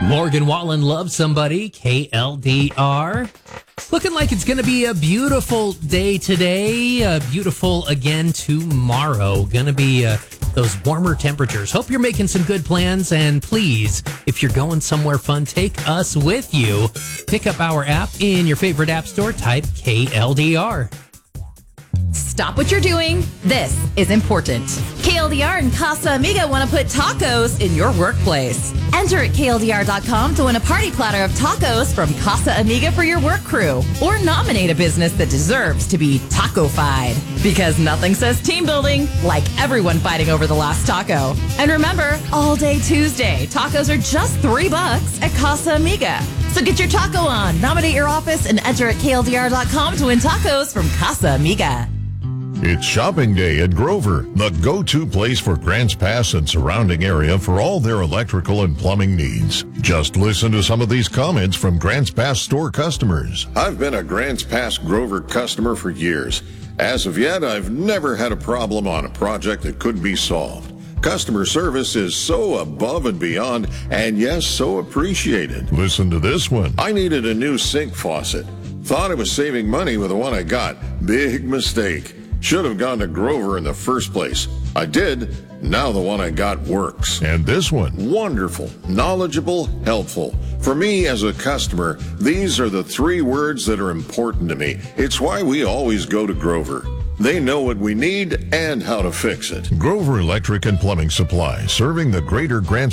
Morgan Wallen loves somebody. KLDR. Looking like it's going to be a beautiful day today. Beautiful again tomorrow. Going to be those warmer temperatures. Hope you're making some good plans. And please, if you're going somewhere fun, take us with you. Pick up our app in your favorite app store. Type KLDR. Stop what you're doing. This is important. KLDR and Casa Amiga want to put tacos in your workplace. Enter at KLDR.com to win a party platter of tacos from Casa Amiga for your work crew. Or nominate a business that deserves to be taco-fied. Because nothing says team building like everyone fighting over the last taco. And remember, all day Tuesday, tacos are just $3 at Casa Amiga. So get your taco on, nominate your office, and enter at KLDR.com to win tacos from Casa Amiga. It's shopping day at Grover, the go-to place for Grants Pass and surrounding area for all their electrical and plumbing needs. Just listen to some of these comments from Grants Pass store customers. I've been a Grants Pass Grover customer for years. As of yet, I've never had a problem on a project that could be solved. Customer service is so above and beyond, and yes, so appreciated. Listen to this one. I needed a new sink faucet. Thought I was saving money with the one I got. Big mistake. Should have gone to Grover in the first place. I did. Now the one I got works. And this one. Wonderful, knowledgeable, helpful. For me as a customer, these are the 3 words that are important to me. It's why we always go to Grover. They know what we need and how to fix it. Grover Electric and Plumbing Supply, serving the greater Grants